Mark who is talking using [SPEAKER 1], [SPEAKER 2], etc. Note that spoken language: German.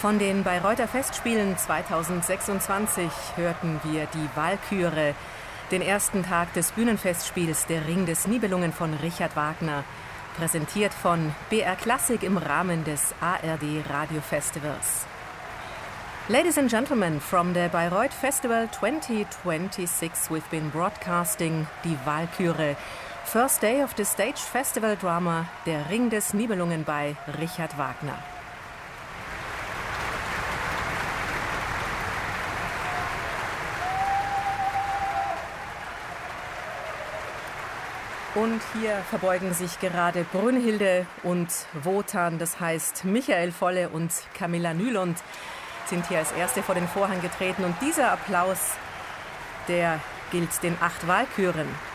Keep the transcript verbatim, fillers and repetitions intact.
[SPEAKER 1] Von den Bayreuther Festspielen zweitausendsechsundzwanzig hörten wir die Walküre, den ersten Tag des Bühnenfestspiels Der Ring des Nibelungen von Richard Wagner, präsentiert von B R Klassik im Rahmen des A R D Radio Festivals. Ladies and gentlemen, from the Bayreuth Festival twenty twenty-six we've been broadcasting die Walküre, first day of the stage festival drama Der Ring des Nibelungen by Richard Wagner. Und hier verbeugen sich gerade Brünnhilde und Wotan, das heißt Michael Volle und Camilla Nylund sind hier als Erste vor den Vorhang getreten. Und dieser Applaus, der gilt den acht Walküren.